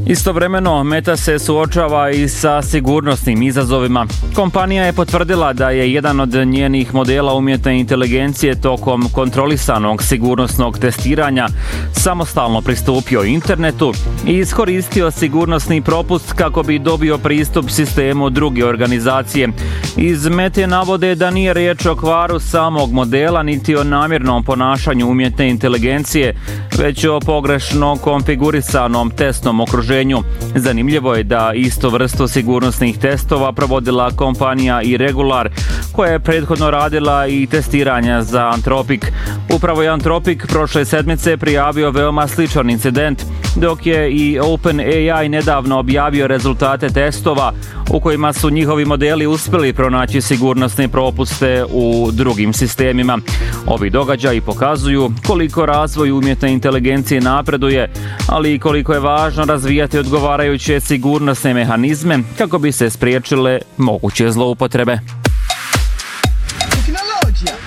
Istovremeno, Meta se suočava i sa sigurnosnim izazovima. Kompanija je potvrdila da je jedan od njenih modela umjetne inteligencije tokom kontrolisanog sigurnosnog testiranja samostalno pristupio internetu i iskoristio sigurnosni propust kako bi dobio pristup sistemu druge organizacije. Iz Mete navode da nije riječ o kvaru samog modela niti o namjernom ponašanju umjetne inteligencije, već o pogrešno konfigurisanom testnom okruženju. Zanimljivo je da istu vrstu sigurnosnih testova provodila kompanija Irregular, koja je prethodno radila i testiranja za Anthropic. Upravo je Anthropic prošle sedmice prijavio veoma sličan incident, dok je i OpenAI nedavno objavio rezultate testova u kojima su njihovi modeli uspjeli pronaći sigurnosne propuste u drugim sistemima. Ovi događaji pokazuju koliko razvoj umjetne inteligencije napreduje, ali i koliko je važno razvijati odgovarajuće sigurnosne mehanizme kako bi se spriječile moguće zloupotrebe.